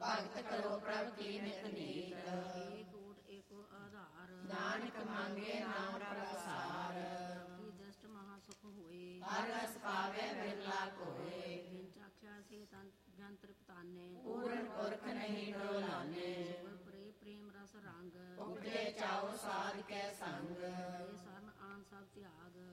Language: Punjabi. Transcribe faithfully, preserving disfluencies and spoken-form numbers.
ਭਗਤ ਕਰੋ ਪ੍ਰਭ ਕੀ ਨਿਤ ਨੀਤ। ਏਕ ਓਟ ਏਕੋ ਆਧਾਰ, ਨਾਨਕ ਮੰਗੇ ਨਾਮ ਪ੍ਰਸਾਰ। ਕੀ ਦ੍ਰਿਸ਼ਟ ਮਹਾ ਸੁਖ ਹੋਏ, ਹਰ ਰਸ ਪਾਵੇ ਬਿਰਲਾ ਕੋਏ। ਬਿਨ ਚਾਖਿਆ ਸੇ ਤਨ ਜਨ ਤ੍ਰਿਪਤਾਨੇ,